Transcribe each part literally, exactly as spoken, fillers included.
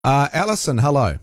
Uh, Alison, hello.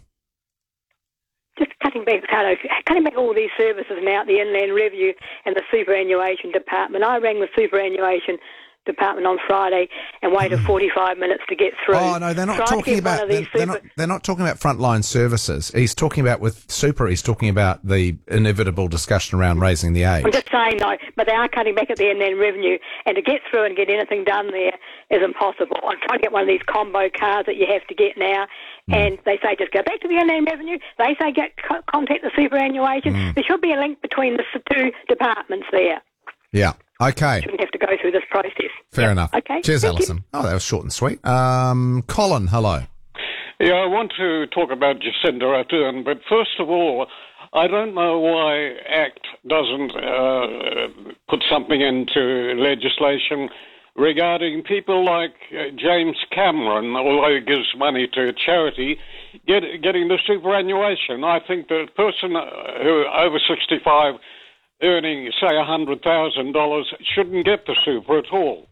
Just cutting back, hello, cutting back all these services now, the Inland Revenue and the Superannuation Department. I rang the Superannuation Department on Friday and waited forty-five minutes to get through. Oh no, they're not Tried to talking get one about. of They're, these they're super- not. They're not talking about frontline services. He's talking about with super. He's talking about the inevitable discussion around raising the age. I'm just saying though, but they are cutting back at the Inland Revenue, and to get through and get anything done there is impossible. I'm trying to get one of these combo cards that you have to get now, mm. and they say just go back to the Inland Revenue. They say get co- contact the superannuation. Mm. There should be a link between the two departments there. Yeah. Okay. Shouldn't have to go through this process. Fair yep. enough. Okay. Cheers, Thank Alison. You. Oh, that was short and sweet. Um, Colin, hello. Yeah, I want to talk about Jacinda Ardern, but first of all, I don't know why ACT doesn't uh, put something into legislation regarding people like uh, James Cameron, although he gives money to a charity, get, getting the superannuation. I think the person who over sixty-five earning, say, one hundred thousand dollars shouldn't get the super at all.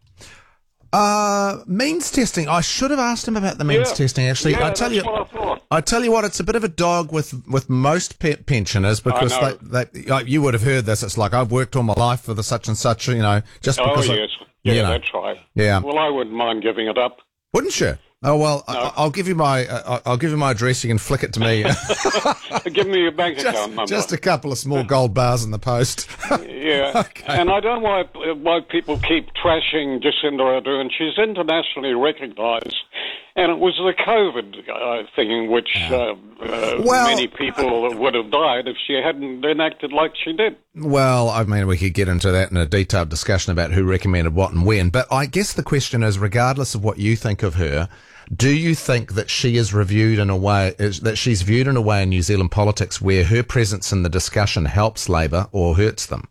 Uh, means testing. I should have asked him about the means yeah. testing, actually. Yeah, I tell that's you, what I thought. I tell you what, it's a bit of a dog with, with most pe- pensioners because I know. they, they, like, you would have heard this. It's like, I've worked all my life for the such and such, you know, just Oh, because. yes. I, yeah, you know. that's right. Yeah. Well, I wouldn't mind giving it up. Wouldn't you? Oh well, No. I, I'll give you my uh, I'll give you my address. You can flick it to me. Give me your bank just, account number. just a couple of small gold bars in the post. Yeah, Okay. and I don't know why, why people keep trashing Jacinda Ardern. She's internationally recognised, and it was the COVID uh, thing which uh, uh, Well, many people would have died if she hadn't been acted like she did. Well, I mean, we could get into that in a detailed discussion about who recommended what and when. But I guess the question is, regardless of what you think of her, do you think that she is reviewed in a way, is, that she's viewed in a way in New Zealand politics where her presence in the discussion helps Labour or hurts them?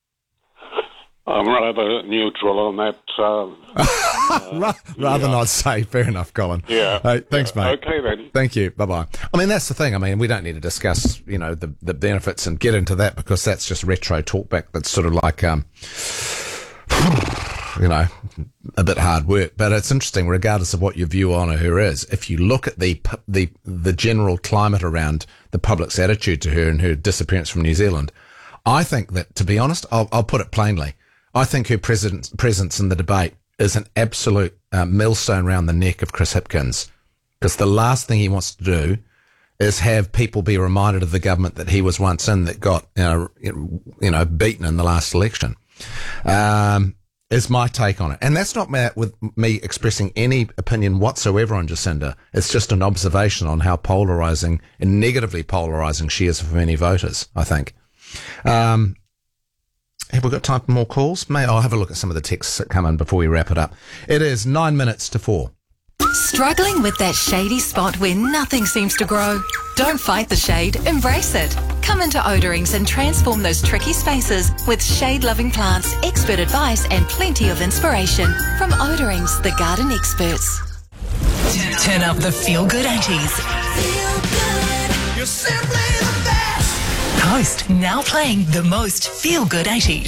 I'm rather neutral on that. Um, uh, Rather yeah. not say. Fair enough, Colin. Yeah. Hey, thanks, Yeah. mate. Okay, then. Thank you. Bye-bye. I mean, that's the thing. I mean, we don't need to discuss, you know, the, the benefits and get into that because that's just retro talkback. That's sort of like, um, you know, a bit hard work. But it's interesting, regardless of what your view on her is, if you look at the the the general climate around the public's attitude to her and her disappearance from New Zealand, I think that, to be honest, I'll, I'll put it plainly, I think her presence, presence in the debate is an absolute uh, millstone around the neck of Chris Hipkins, because the last thing he wants to do is have people be reminded of the government that he was once in that got, you know, you know beaten in the last election. Um, is my take on it. And that's not ma- with me expressing any opinion whatsoever on Jacinda. It's just an observation on how polarising and negatively polarising she is for many voters, I think. Um, have we got time for more calls? May I'll have a look at some of the texts that come in before we wrap it up. It is nine minutes to four. Struggling with that shady spot where nothing seems to grow? Don't fight the shade, embrace it. Come into Odorings and transform those tricky spaces with shade-loving plants, expert advice and plenty of inspiration. From Odorings, the garden experts. Turn up the feel-good eighties. Feel good. You're simply the best. Coast now playing the most feel-good eighties.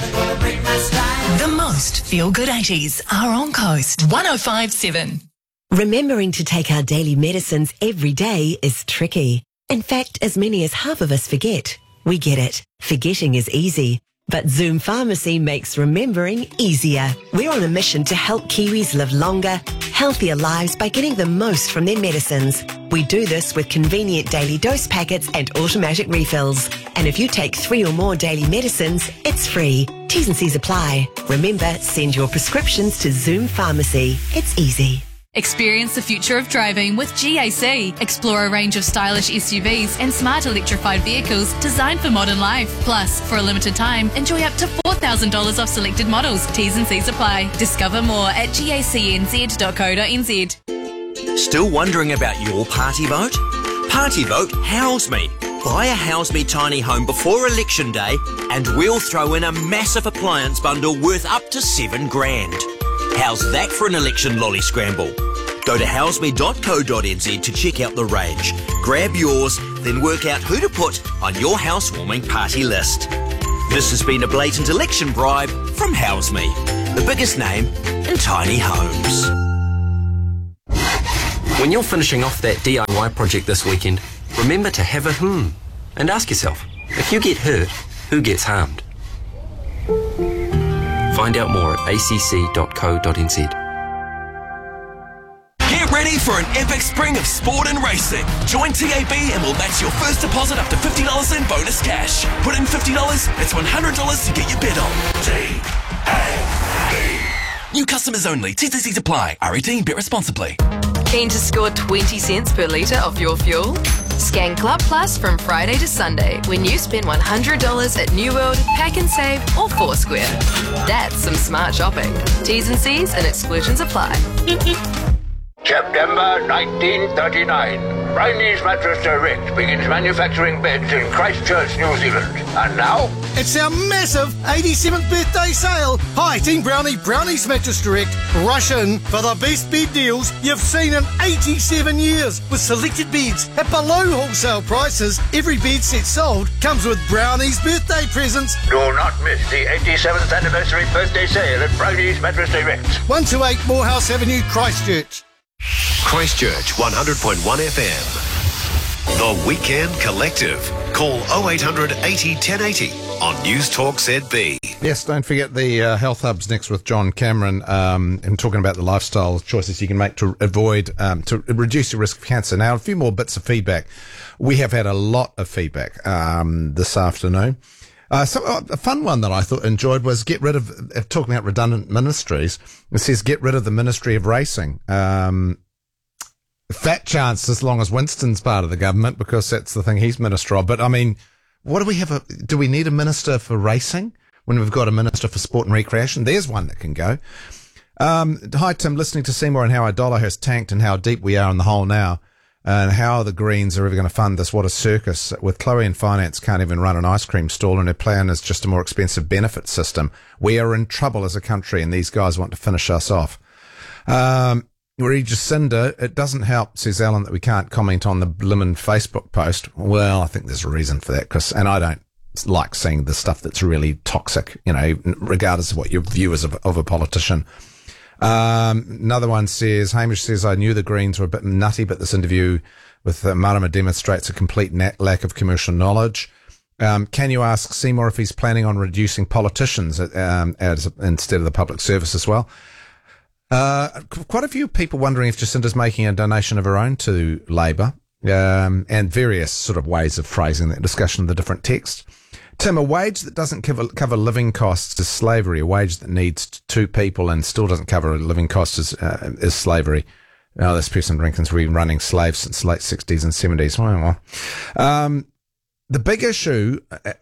The most feel-good eighties are on Coast one oh five point seven. Remembering to take our daily medicines every day is tricky. In fact, as many as half of us forget. We get it. Forgetting is easy. But Zoom Pharmacy makes remembering easier. We're on a mission to help Kiwis live longer, healthier lives by getting the most from their medicines. We do this with convenient daily dose packets and automatic refills. And if you take three or more daily medicines, it's free. T's and C's apply. Remember, send your prescriptions to Zoom Pharmacy. It's easy. Experience the future of driving with G A C. Explore a range of stylish S U Vs and smart electrified vehicles designed for modern life. Plus, for a limited time, enjoy up to four thousand dollars off selected models. T's and C's apply. Discover more at gacnz dot co dot n z. Still wondering about your party vote? Party vote House Me. Buy a House Me tiny home before election day and we'll throw in a massive appliance bundle worth up to seven grand. How's that for an election lolly scramble? Go to house me dot co dot n z to check out the range. Grab yours, then work out who to put on your housewarming party list. This has been a blatant election bribe from House Me, the biggest name in tiny homes. When you're finishing off that D I Y project this weekend, remember to have a hmm and ask yourself, if you get hurt, who gets harmed? Find out more at a c c dot co dot n z. Get ready for an epic spring of sport and racing. Join T A B and we'll match your first deposit up to fifty dollars in bonus cash. Put in fifty dollars, it's one hundred dollars to get your bet on. T A B. New customers only. T T Cs apply. R eighteen. Bet responsibly. Keen to score twenty cents per litre off your fuel? Scan Club Plus from Friday to Sunday when you spend one hundred dollars at New World, Pack and Save or Foursquare. That's some smart shopping. T's and C's and exclusions apply. September nineteen thirty-nine. Brownie's Mattress Direct begins manufacturing beds in Christchurch, New Zealand. And now? It's our massive eighty-seventh birthday sale. Hi, Team Brownie, Brownie's Mattress Direct. Rush in for the best bed deals you've seen in eighty-seven years. With selected beds at below wholesale prices, every bed set sold comes with Brownie's birthday presents. Do not miss the eighty-seventh anniversary birthday sale at Brownie's Mattress Direct. one two eight Morehouse Avenue, Christchurch. Christchurch one hundred point one F M. The Weekend Collective. Call oh eight hundred eighty ten eighty on News Talk Z B. Yes, don't forget the uh, Health Hub's next with John Cameron um, and talking about the lifestyle choices you can make to avoid, um, to reduce your risk of cancer. Now, a few more bits of feedback. We have had a lot of feedback um, this afternoon. Uh, so uh, a fun one that I thought enjoyed was get rid of, uh, talking about redundant ministries. It says get rid of the Ministry of Racing. Um, fat chance as long as Winston's part of the government, because that's the thing he's minister of. But I mean, what do we have? A, do we need a minister for racing when we've got a minister for sport and recreation? There's one that can go. Um, hi, Tim. Listening to Seymour and how our dollar has tanked and how deep we are in the hole now. And how the Greens are ever going to fund this. What a circus. With Chloe in finance can't even run an ice cream stall and her plan is just a more expensive benefit system. We are in trouble as a country and these guys want to finish us off. Um, Regis Cinder, it doesn't help, says Alan, that we can't comment on the blimmin' Facebook post. Well, I think there's a reason for that, because, and I don't like seeing the stuff that's really toxic, you know, regardless of what your view is of, of a politician. Um, another one says, Hamish says, I knew the Greens were a bit nutty, but this interview with uh, Marama demonstrates a complete nat- lack of commercial knowledge. Um, can you ask Seymour if he's planning on reducing politicians um, as, instead of the public service as well? Uh, quite a few people wondering if Jacinda's making a donation of her own to Labour, um, and various sort of ways of phrasing that discussion of the different texts. Tim, a wage that doesn't cover, cover living costs is slavery. A wage that needs two people and still doesn't cover living costs is, uh, is slavery. Oh, this person Rinkin's been running slaves since the late sixties and seventies. Well, um, the big issue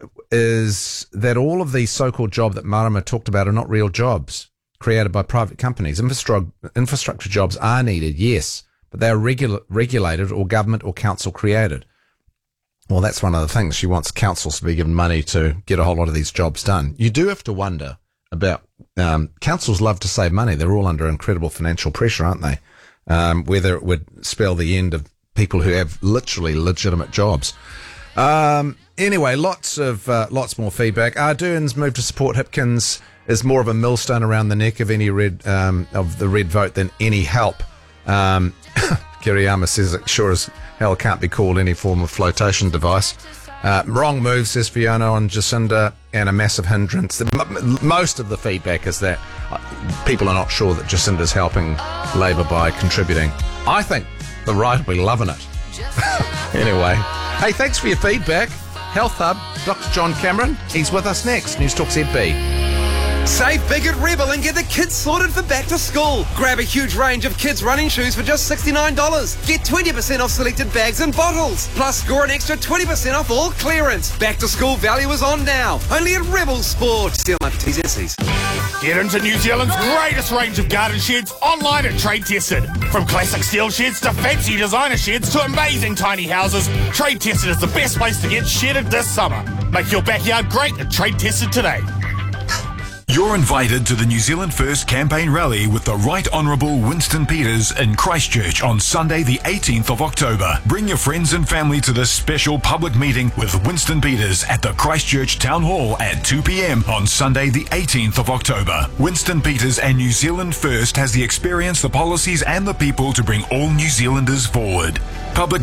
is that all of these so-called jobs that Marama talked about are not real jobs created by private companies. Infrastructure, infrastructure jobs are needed, yes, but they are regula- regulated or government or council created. Well, that's one of the things. She wants councils to be given money to get a whole lot of these jobs done. You do have to wonder about, um, councils love to save money. They're all under incredible financial pressure, aren't they? Um, whether it would spell the end of people who have literally legitimate jobs. Um, anyway, lots of, uh, lots more feedback. Ardern's move to support Hipkins is more of a millstone around the neck of any red, um, of the red vote than any help. Um, Kiriyama says it sure as hell can't be called any form of flotation device. Uh, wrong move, says Fiona on Jacinda, and a massive hindrance. The, most of the feedback is that people are not sure that Jacinda's helping Labour by contributing. I think the right will be loving it. Anyway, hey, thanks for your feedback. Health Hub, Doctor John Cameron, he's with us next. News Talk Z B. Save big at Rebel and get the kids sorted for back to school. Grab a huge range of kids' running shoes for just sixty-nine dollars. Get twenty percent off selected bags and bottles. Plus, score an extra twenty percent off all clearance. Back to school value is on now. Only at Rebel Sport. Still like T's and C's. Get into New Zealand's greatest range of garden sheds online at Trade Tested. From classic steel sheds to fancy designer sheds to amazing tiny houses, Trade Tested is the best place to get shedded this summer. Make your backyard great at Trade Tested today. You're invited to the New Zealand First campaign rally with the Right Honourable Winston Peters in Christchurch on Sunday the eighteenth of October. Bring your friends and family to this special public meeting with Winston Peters at the Christchurch Town Hall at two p.m. on Sunday the eighteenth of October. Winston Peters and New Zealand First has the experience, the policies and the people to bring all New Zealanders forward. Public